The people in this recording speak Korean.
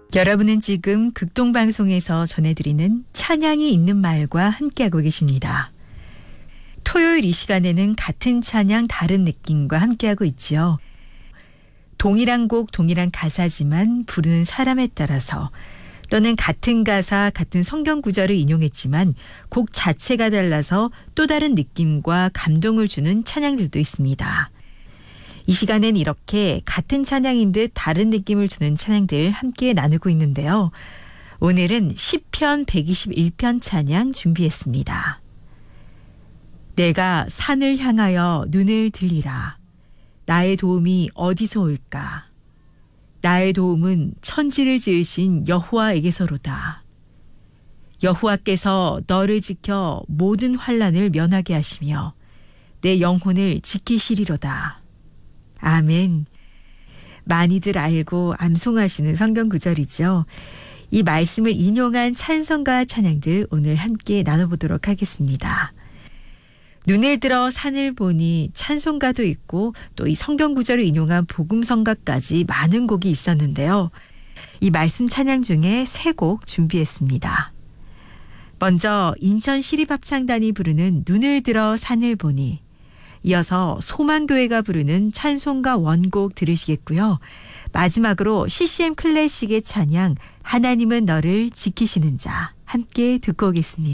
여러분은 지금 극동방송에서 전해드리는 찬양이 있는 말과 함께하고 계십니다. 토요일 이 시간에는 같은 찬양 다른 느낌과 함께하고 있지요. 동일한 곡 동일한 가사지만 부르는 사람에 따라서 또는 같은 가사 같은 성경 구절을 인용했지만 곡 자체가 달라서 또 다른 느낌과 감동을 주는 찬양들도 있습니다. 이 시간엔 이렇게 같은 찬양인 듯 다른 느낌을 주는 찬양들 함께 나누고 있는데요. 오늘은 시편 121편 찬양 준비했습니다. 내가 산을 향하여 눈을 들리라. 나의 도움이 어디서 올까? 나의 도움은 천지를 지으신 여호와에게서로다. 여호와께서 너를 지켜 모든 환난을 면하게 하시며 내 영혼을 지키시리로다. 아멘. 많이들 알고 암송하시는 성경 구절이죠. 이 말씀을 인용한 찬송과 찬양들 오늘 함께 나눠보도록 하겠습니다. 눈을 들어 산을 보니 찬송가도 있고 또 이 성경 구절을 인용한 복음성가까지 많은 곡이 있었는데요. 이 말씀 찬양 중에 3곡 준비했습니다. 먼저 인천 시립합창단이 부르는 눈을 들어 산을 보니, 이어서 소망교회가 부르는 찬송가 원곡 들으시겠고요. 마지막으로 CCM 클래식의 찬양 하나님은 너를 지키시는 자 함께 듣고 오겠습니다.